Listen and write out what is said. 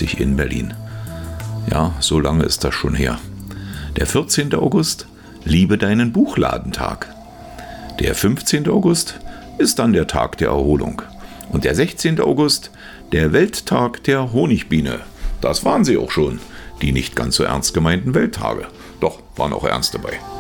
1969 in Berlin. Ja, so lange ist das schon her. Der 14. August, Liebe deinen Buchladentag. Der 15. August ist dann der Tag der Erholung. Und der 16. August, der Welttag der Honigbiene. Das waren sie auch schon, die nicht ganz so ernst gemeinten Welttage. Doch, waren auch ernst dabei.